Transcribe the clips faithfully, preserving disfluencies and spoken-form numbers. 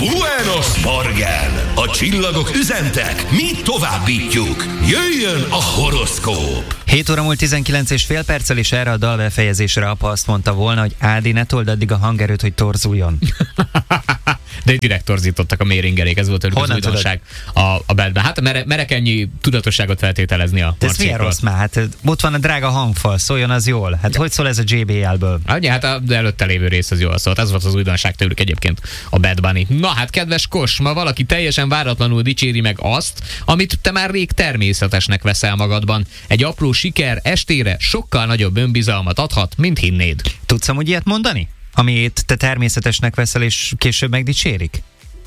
Buenos Morgen! A csillagok üzentek, mi továbbítjuk. Jöjjön a horoszkóp! hét óra múlt tizenkilenc és fél perccel, és erre a dal befejezésre apa azt mondta volna, hogy Ádi, ne told addig a hangerőt, hogy torzuljon. De direkt torzítottak a méringerék, ez volt az újdonság a, a beltben. Hát mere, merek ennyi tudatosságot feltételezni a de ez milyen rossz már? Hát ott van a drága hangfal, szóljon az jól. Hát ja. Hogy szól ez a jé bé el-ből? Ugye, hát az előtte lévő rész az jól szólt. Ez volt az újdonság tőlük egyébként, a Bad Bunny. Na hát, kedves Kos, ma valaki teljesen váratlanul dicséri meg azt, amit te már rég természetesnek veszel magadban. Egy apró siker estére sokkal nagyobb önbizalmat adhat, mint hinnéd. Tudsz amúgy ilyet mondani? Amit te természetesnek veszel, és később megdicsérik?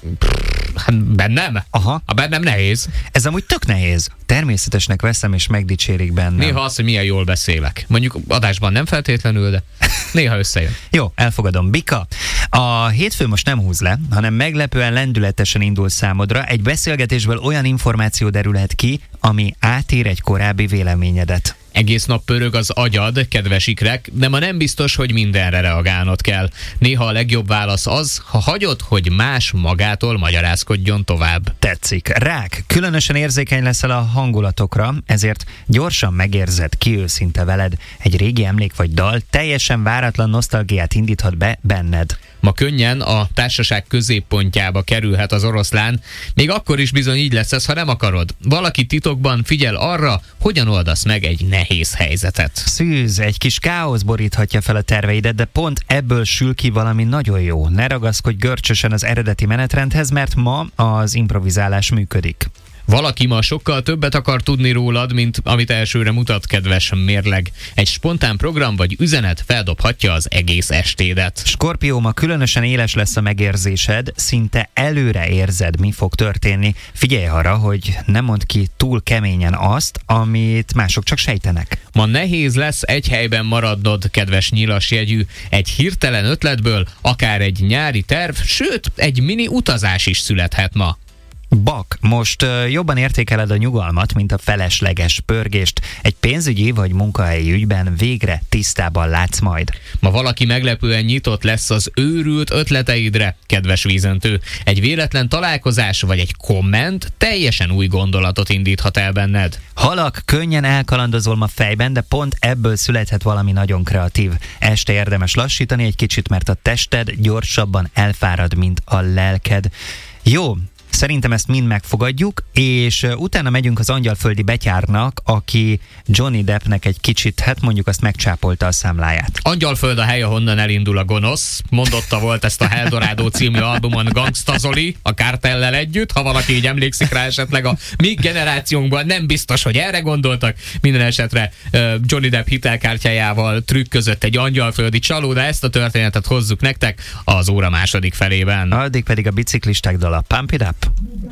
Hát bennem? Aha. A bennem nehéz. Ez amúgy tök nehéz. Természetesnek veszem, és megdicsérik bennem. Néha az, hogy milyen jól beszélek. Mondjuk adásban nem feltétlenül, de néha összejön. Jó, elfogadom. Bika, a hétfő most nem húz le, hanem meglepően lendületesen indul számodra. Egy beszélgetésből olyan információ derülhet ki, ami átér egy korábbi véleményedet. Egész nap pörög az agyad, kedves ikrek, de ma nem biztos, hogy mindenre reagálnod kell. Néha a legjobb válasz az, ha hagyod, hogy más magától magyarázkodjon tovább. Tetszik. Rák, különösen érzékeny leszel a hangulatokra, ezért gyorsan megérzed, ki őszinte veled. Egy régi emlék vagy dal teljesen váratlan nosztalgiát indíthat be benned. Ma könnyen a társaság középpontjába kerülhet az oroszlán, még akkor is bizony így lesz ez, ha nem akarod. Valaki titokban figyel arra, hogyan oldasz meg egy nehéz helyzetet. Szűz, egy kis káosz boríthatja fel a terveidet, de pont ebből sül ki valami nagyon jó. Ne ragaszkodj görcsösen az eredeti menetrendhez, mert ma az improvizálás működik. Valaki ma sokkal többet akar tudni rólad, mint amit elsőre mutat, kedves mérleg. Egy spontán program vagy üzenet feldobhatja az egész estédet. Skorpió, ma különösen éles lesz a megérzésed, szinte előre érzed, mi fog történni. Figyelj arra, hogy ne mondd ki túl keményen azt, amit mások csak sejtenek. Ma nehéz lesz egy helyben maradnod, kedves nyilasjegyű. Egy hirtelen ötletből akár egy nyári terv, sőt, egy mini utazás is születhet ma. Bak, most uh, jobban értékeled a nyugalmat, mint a felesleges pörgést. Egy pénzügyi vagy munkahelyi ügyben végre tisztában látsz majd. Ma valaki meglepően nyitott lesz az őrült ötleteidre, kedves vízöntő. Egy véletlen találkozás vagy egy komment teljesen új gondolatot indíthat el benned. Halak, könnyen elkalandozol ma fejben, de pont ebből születhet valami nagyon kreatív. Este érdemes lassítani egy kicsit, mert a tested gyorsabban elfárad, mint a lelked. Jó, szerintem ezt mind megfogadjuk, és utána megyünk az angyalföldi betyárnak, aki Johnny Deppnek egy kicsit, hát mondjuk azt megcsápolta a számláját. Angyalföld a hely, ahonnan elindul a gonosz. Mondotta volt ezt a Eldorado című albumon Gangsta Zoli, a Kártellel együtt, ha valaki így emlékszik rá esetleg a mi generációnkban, nem biztos, hogy erre gondoltak. Minden esetre Johnny Depp hitelkártyájával trükközött egy angyalföldi csaló, de ezt a történetet hozzuk nektek az óra második felében. Addig pedig a biciklisták dala Pump It Up.